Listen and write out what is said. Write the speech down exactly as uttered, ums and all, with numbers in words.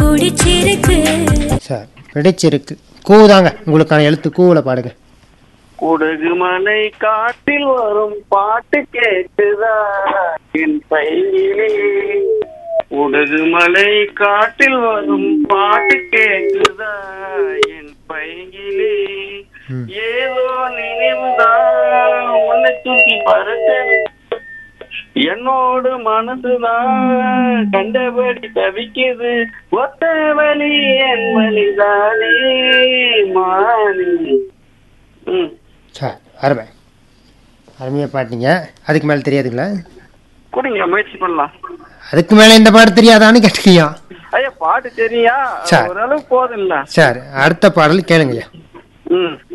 Sir பிடிச்சிருக்கு. கூ தாங்க உங்களுக்கான எழுத்து. கூவுல பாடுங்க. குடகு மலை காட்டில் வரும் பாட்டு கேட்டுதா என் பையிலே. குடகு மலை காட்டில் வரும் பாட்டு கேட்டுதா என் பையிலே. ஏதோ நினைவுதான் உன்னை தூக்கி பறக்க என்னோடு மனசுதான் கண்டபடி தவிக்குது. ஒத்த வழி என் வழிதானே மாறி. ம் சார் அருமை, அருமையாக பாட்டீங்க. அதுக்கு மேலே தெரியாதுங்களா? கொடுங்க, முயற்சி பண்ணலாம். அதுக்கு மேலே இந்த பாட்டு தெரியாதான்னு கேட்டுக்கியா? ஐயா பாட்டு தெரியா? ஓரளவு போதும் இல்ல. சார் அடுத்த பாடல் கேளுங்கய்யா. ம்